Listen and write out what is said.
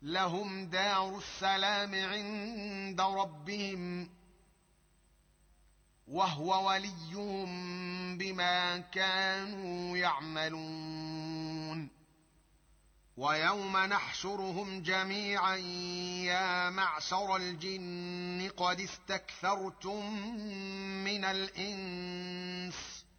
لهم دار السلام عند ربهم وهو وليهم بما كانوا يعملون. ويوم نحشرهم جميعا يا معشر الجن قد استكثرتم من الإنس